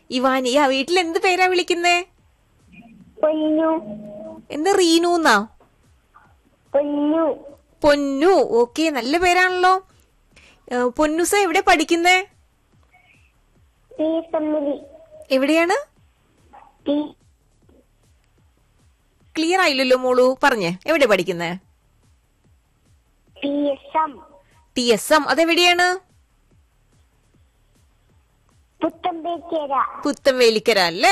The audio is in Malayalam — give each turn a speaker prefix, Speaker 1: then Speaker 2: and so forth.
Speaker 1: ഇവാനി. ആ വീട്ടിൽ എന്ത് പേരാ വിളിക്കുന്നേ?
Speaker 2: പൊന്നു.
Speaker 1: എന്ത് റീനുന്നാ?
Speaker 2: പൊന്നു.
Speaker 1: പൊന്നു. ഓക്കെ, നല്ല പേരാണല്ലോ. പൊന്നുസ എവിടെ പഠിക്കുന്നേ? എവിടെയാണ്? ക്ലിയർ ആയില്ലല്ലോ മോളു, പറഞ്ഞേ എവിടെ പഠിക്കുന്നേ? TSM. അതെവിടെയാണ്?
Speaker 2: പുത്തംവേലിക്കര
Speaker 1: പുത്തംവേലിക്കര അല്ലേ?